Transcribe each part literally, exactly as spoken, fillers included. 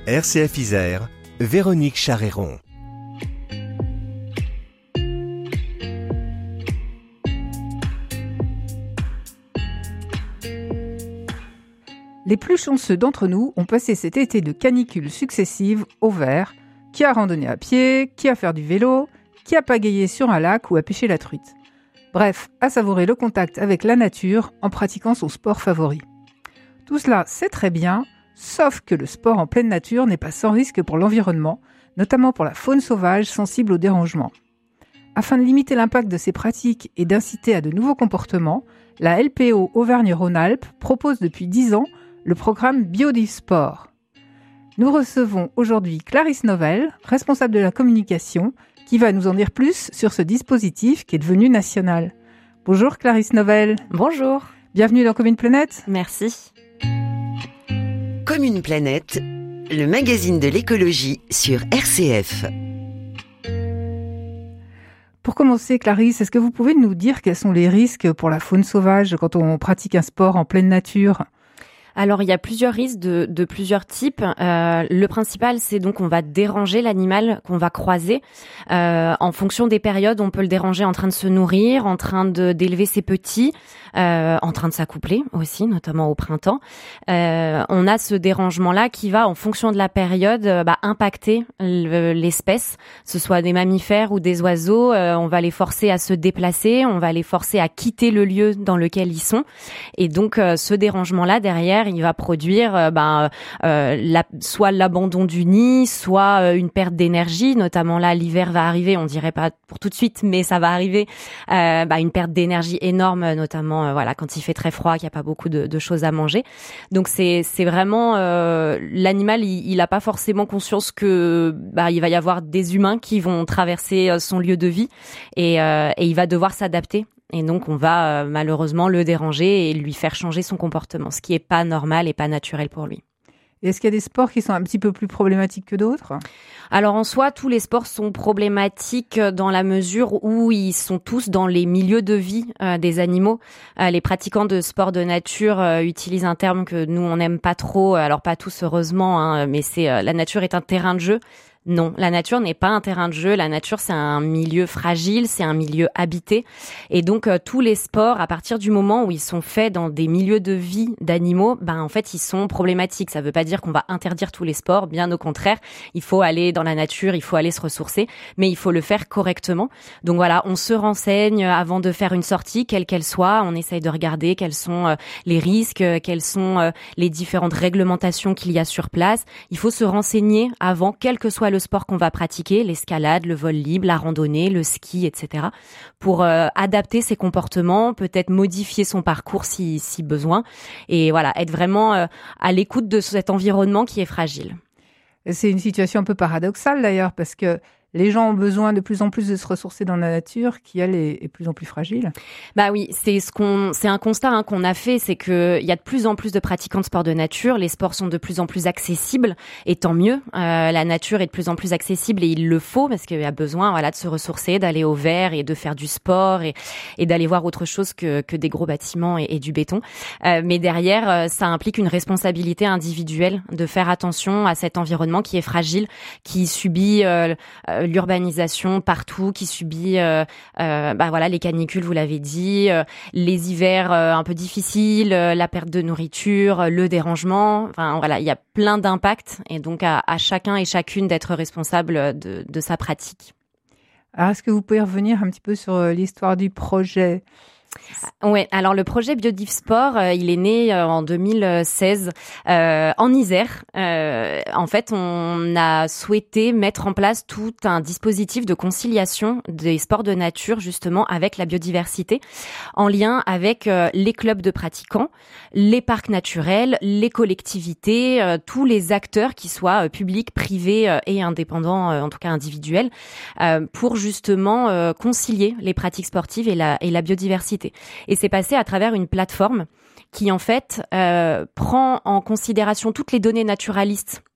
R C F Isère, Véronique Charéron. Les plus chanceux d'entre nous ont passé cet été de canicules successives au vert, qui a randonné à pied, qui a fait du vélo, qui a pagayé sur un lac ou a pêché la truite. Bref, à savourer le contact avec la nature en pratiquant son sport favori. Tout cela, c'est très bien, sauf que le sport en pleine nature n'est pas sans risque pour l'environnement, notamment pour la faune sauvage sensible au dérangement. Afin de limiter l'impact de ces pratiques et d'inciter à de nouveaux comportements, la L P O Auvergne-Rhône-Alpes propose depuis dix ans le programme Biodiv-Sport. Nous recevons aujourd'hui Clarisse Novelle, responsable de la communication, qui va nous en dire plus sur ce dispositif qui est devenu national. Bonjour Clarisse Novelle. Bonjour. Bienvenue dans Comme une planète. Merci. Comme une planète, le magazine de l'écologie sur R C F. Pour commencer, Clarisse, est-ce que vous pouvez nous dire quels sont les risques pour la faune sauvage quand on pratique un sport en pleine nature ? Alors, il y a plusieurs risques de, de plusieurs types. Euh, le principal, c'est donc on va déranger l'animal qu'on va croiser. Euh, en fonction des périodes, on peut le déranger en train de se nourrir, en train de, d'élever ses petits, euh, en train de s'accoupler aussi, notamment au printemps. Euh, on a ce dérangement-là qui va, en fonction de la période, euh, bah, impacter l'espèce, que ce soit des mammifères ou des oiseaux. Euh, on va les forcer à se déplacer, on va les forcer à quitter le lieu dans lequel ils sont. Et donc, euh, ce dérangement-là, derrière, il va produire euh, ben, euh, la, soit l'abandon du nid, soit euh, une perte d'énergie. Notamment là, l'hiver va arriver, on dirait pas pour tout de suite, mais ça va arriver. Euh, ben, une perte d'énergie énorme, notamment euh, voilà quand il fait très froid, qu'il n'y a pas beaucoup de, de choses à manger. Donc c'est c'est vraiment euh, l'animal, il, il a pas forcément conscience que bah il va y avoir des humains qui vont traverser son lieu de vie et, euh, et il va devoir s'adapter. Et donc, on va euh, malheureusement le déranger et lui faire changer son comportement, ce qui est pas normal et pas naturel pour lui. Et est-ce qu'il y a des sports qui sont un petit peu plus problématiques que d'autres ? Alors en soi, tous les sports sont problématiques dans la mesure où ils sont tous dans les milieux de vie euh, des animaux. Euh, les pratiquants de sports de nature euh, utilisent un terme que nous on n'aime pas trop, alors pas tous heureusement, hein, mais c'est euh, la nature est un terrain de jeu. Non, la nature n'est pas un terrain de jeu. La nature, c'est un milieu fragile, c'est un milieu habité. Et donc, euh, tous les sports, à partir du moment où ils sont faits dans des milieux de vie d'animaux, ben en fait, ils sont problématiques. Ça veut pas dire qu'on va interdire tous les sports. Bien au contraire, il faut aller dans la nature, il faut aller se ressourcer, mais il faut le faire correctement. Donc voilà, on se renseigne avant de faire une sortie, quelle qu'elle soit. On essaye de regarder quels sont euh, les risques, euh, quelles sont euh, les différentes réglementations qu'il y a sur place. Il faut se renseigner avant, quel que soit le sport qu'on va pratiquer, l'escalade, le vol libre, la randonnée, le ski, et cetera, pour euh, adapter ses comportements, peut-être modifier son parcours si, si besoin, et voilà, être vraiment euh, à l'écoute de cet environnement qui est fragile. C'est une situation un peu paradoxale d'ailleurs, parce que les gens ont besoin de plus en plus de se ressourcer dans la nature, qui elle est, est de plus en plus fragile. Bah oui, c'est ce qu'on, c'est un constat hein, qu'on a fait, c'est que il y a de plus en plus de pratiquants de sports de nature. Les sports sont de plus en plus accessibles, et tant mieux. Euh, la nature est de plus en plus accessible, et il le faut parce qu'il y a besoin, voilà, de se ressourcer, d'aller au vert et de faire du sport et, et d'aller voir autre chose que, que des gros bâtiments et, et du béton. Euh, mais derrière, euh, ça implique une responsabilité individuelle de faire attention à cet environnement qui est fragile, qui subit euh, l'urbanisation partout, qui subit euh, euh, bah voilà les canicules, vous l'avez dit, euh, les hivers euh, un peu difficiles, euh, la perte de nourriture, euh, le dérangement. Enfin voilà, il y a plein d'impacts et donc à, à chacun et chacune d'être responsable de, de sa pratique. Alors, est-ce que vous pouvez revenir un petit peu sur l'histoire du projet ? Ouais, alors le projet Biodiv Sport, euh, il est né euh, en deux mille seize euh, en Isère. Euh, en fait, on a souhaité mettre en place tout un dispositif de conciliation des sports de nature justement avec la biodiversité, en lien avec euh, les clubs de pratiquants, les parcs naturels, les collectivités, euh, tous les acteurs qui soient euh, publics, privés euh, et indépendants, euh, en tout cas individuels, euh, pour justement euh, concilier les pratiques sportives et la, et la biodiversité. Et c'est passé à travers une plateforme qui, en fait, euh, prend en considération toutes les données naturalistes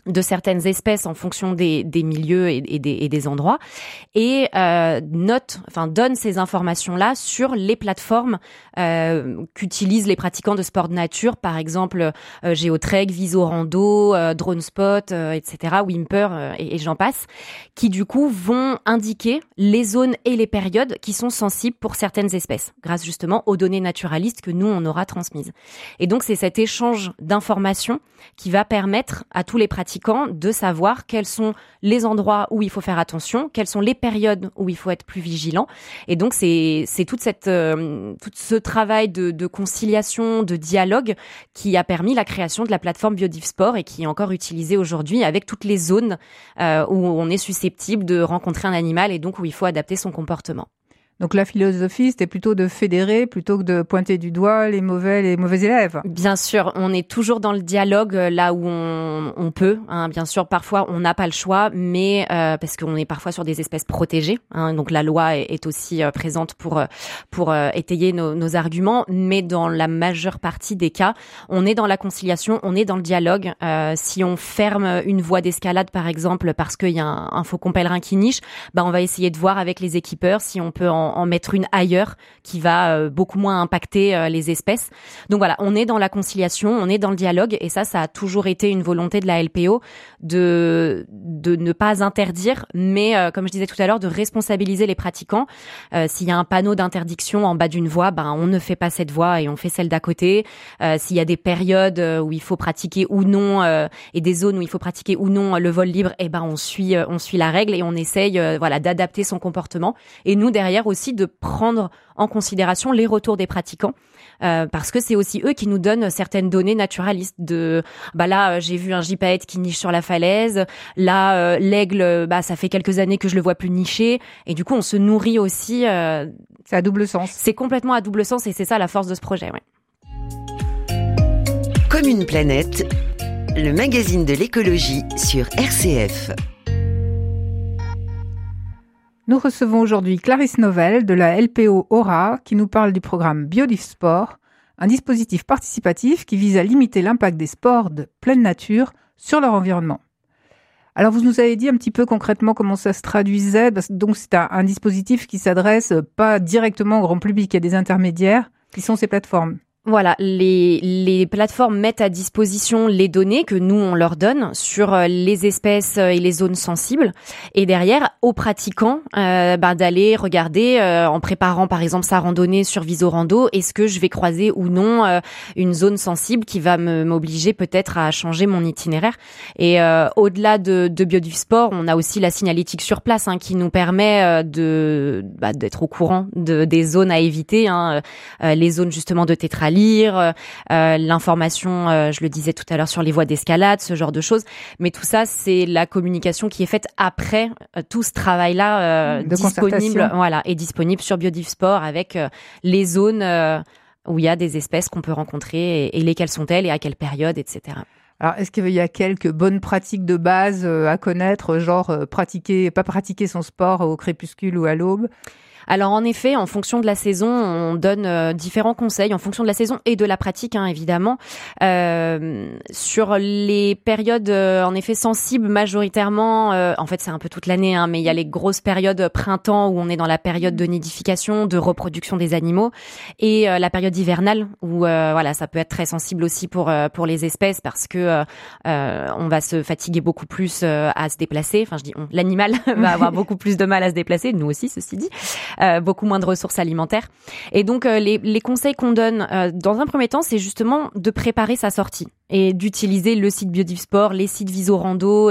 de certaines espèces en fonction des, des milieux et, et, des, et des endroits, et euh, note, enfin donne ces informations-là sur les plateformes euh, qu'utilisent les pratiquants de sport de nature, par exemple euh, Geotrek, Visorando, euh, DroneSpot, euh, et cetera, Wimper euh, et, et j'en passe, qui du coup vont indiquer les zones et les périodes qui sont sensibles pour certaines espèces, grâce justement aux données naturalistes que nous on aura transmises. Et donc c'est cet échange d'informations qui va permettre à tous les pratiquants de savoir quels sont les endroits où il faut faire attention, quelles sont les périodes où il faut être plus vigilant. Et donc c'est c'est toute cette euh, tout ce travail de, de conciliation, de dialogue qui a permis la création de la plateforme BiodiveSport et qui est encore utilisée aujourd'hui avec toutes les zones euh, où on est susceptible de rencontrer un animal et donc où il faut adapter son comportement. Donc la philosophie, c'était plutôt de fédérer plutôt que de pointer du doigt les mauvais, les mauvais élèves. Bien sûr, on est toujours dans le dialogue là où on, on peut. Hein. Bien sûr, parfois on n'a pas le choix, mais euh, parce qu'on est parfois sur des espèces protégées. Hein. Donc la loi est, est aussi euh, présente pour pour euh, étayer nos, nos arguments. Mais dans la majeure partie des cas, on est dans la conciliation, on est dans le dialogue. Euh, si on ferme une voie d'escalade, par exemple, parce qu'il y a un, un faucon pèlerin qui niche, bah on va essayer de voir avec les équipeurs si on peut en en mettre une ailleurs qui va euh, beaucoup moins impacter euh, les espèces. Donc voilà, on est dans la conciliation, on est dans le dialogue et ça, ça a toujours été une volonté de la L P O de de ne pas interdire, mais euh, comme je disais tout à l'heure, de responsabiliser les pratiquants. Euh, s'il y a un panneau d'interdiction en bas d'une voie, ben on ne fait pas cette voie et on fait celle d'à côté. Euh, s'il y a des périodes où il faut pratiquer ou non euh, et des zones où il faut pratiquer ou non le vol libre, et ben on suit euh, on suit la règle et on essaye euh, voilà d'adapter son comportement. Et nous derrière aussi de prendre en considération les retours des pratiquants euh, parce que c'est aussi eux qui nous donnent certaines données naturalistes de bah là euh, j'ai vu un gypaète qui niche sur la falaise, là euh, l'aigle bah ça fait quelques années que je le vois plus nicher et du coup on se nourrit aussi euh, c'est à double sens. C'est complètement à double sens et c'est ça la force de ce projet, ouais. Comme une planète, le magazine de l'écologie sur R C F. Nous recevons aujourd'hui Clarisse Novelle de la L P O Aura qui nous parle du programme BiodiveSport, un dispositif participatif qui vise à limiter l'impact des sports de pleine nature sur leur environnement. Alors vous nous avez dit un petit peu concrètement comment ça se traduisait, donc c'est un, un dispositif qui s'adresse pas directement au grand public, il y a des intermédiaires qui sont ces plateformes. Voilà, les, les plateformes mettent à disposition les données que nous, on leur donne sur les espèces et les zones sensibles. Et derrière, aux pratiquants, euh, bah, d'aller regarder, euh, en préparant par exemple sa randonnée sur Visorando, est-ce que je vais croiser ou non euh, une zone sensible qui va me, m'obliger peut-être à changer mon itinéraire. Et euh, au-delà de, de BiodiveSport, on a aussi la signalétique sur place hein, qui nous permet euh, de bah, d'être au courant de, des zones à éviter, hein, euh, les zones justement de tétralyse, Euh, l'information, euh, je le disais tout à l'heure, sur les voies d'escalade, ce genre de choses. Mais tout ça, c'est la communication qui est faite après euh, tout ce travail-là euh, de disponible, voilà, est disponible sur BiodiveSport avec euh, les zones euh, où il y a des espèces qu'on peut rencontrer et, et lesquelles sont-elles et à quelle période, et cetera. Alors, est-ce qu'il y a quelques bonnes pratiques de base euh, à connaître, genre euh, pratiquer, pas pratiquer son sport au crépuscule ou à l'aube ? Alors en effet, en fonction de la saison, on donne euh, différents conseils, en fonction de la saison et de la pratique, hein, évidemment. Euh, sur les périodes, euh, en effet, sensibles, majoritairement, euh, en fait c'est un peu toute l'année, hein, mais il y a les grosses périodes printemps où on est dans la période de nidification, de reproduction des animaux, et euh, la période hivernale où euh, voilà, ça peut être très sensible aussi pour euh, pour les espèces parce que euh, on va se fatiguer beaucoup plus euh, à se déplacer. Enfin, je dis on, l'animal va avoir beaucoup plus de mal à se déplacer, nous aussi, ceci dit. Euh, beaucoup moins de ressources alimentaires. Et donc, euh, les, les conseils qu'on donne euh, dans un premier temps, c'est justement de préparer sa sortie et d'utiliser le site BiodiveSport, les sites Visorando